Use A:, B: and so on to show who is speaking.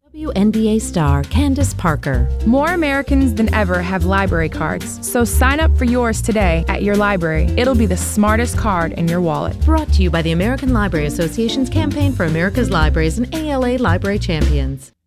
A: WNBA star Candace Parker.
B: More Americans than ever have library cards, so sign up for yours today at your library. It'll be the smartest card in your wallet.
A: Brought to you by the American Library Association's Campaign for America's Libraries and ALA Library Champions.